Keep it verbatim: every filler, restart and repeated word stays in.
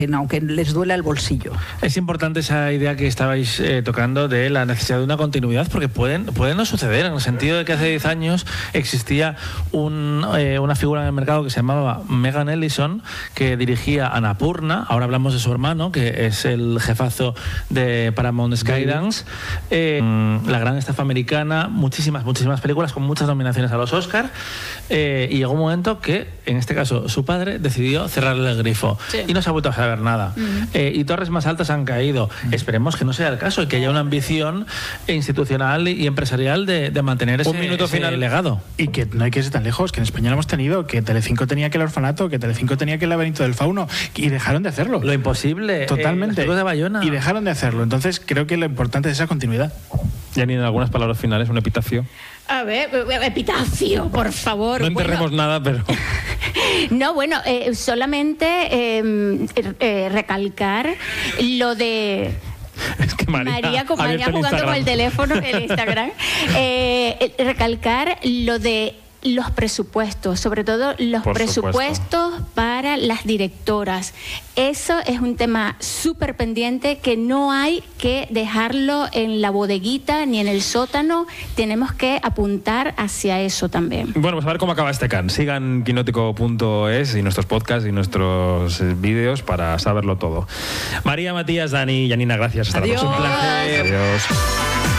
aunque les duela el bolsillo. Es importante esa idea que estabais eh, tocando de la necesidad de una continuidad, porque pueden, pueden no suceder, en el sentido de que hace diez años existía un, eh, una figura en el mercado que se llamaba Megan Ellison, que dirigía Annapurna. Ahora hablamos de su hermano, que es el jefazo de Paramount Skydance, eh, La Gran Estafa Americana, muchísimas, muchísimas películas con muchas nominaciones a los Oscar, eh, y llegó un momento que, en este caso, su padre decidió cerrarle el grifo, sí. y no se ha vuelto a saber nada. Uh-huh. eh, y torres más altas han caído. Uh-huh. Esperemos que no sea el caso y que haya una ambición institucional y empresarial de, de mantener ese, un minuto ese final legado. Y que no hay que irse tan lejos, que en España lo hemos tenido, que Telecinco tenía que el orfanato, que Telecinco tenía que el laberinto del fauno, y dejaron de hacerlo. Lo imposible. Totalmente. Eh, de Bayona. Y dejaron de hacerlo. Entonces creo que lo importante es esa continuidad. Janine, algunas palabras finales, un epitafio. A ver, epitafio, por favor. No enterremos bueno. nada, pero... No, bueno, eh, solamente eh, eh, recalcar lo de... Es que María, María, con María jugando con el teléfono en el Instagram. eh, recalcar lo de los presupuestos, sobre todo los Por presupuestos supuesto. para las directoras. Eso es un tema súper pendiente que no hay que dejarlo en la bodeguita ni en el sótano. Tenemos que apuntar hacia eso también. Bueno, pues a ver cómo acaba este can. Sigan quinótico punto es y nuestros podcasts y nuestros vídeos para saberlo todo. María, Matías, Dani, Janina, gracias. Hasta Adiós. la próxima. Un placer. Adiós.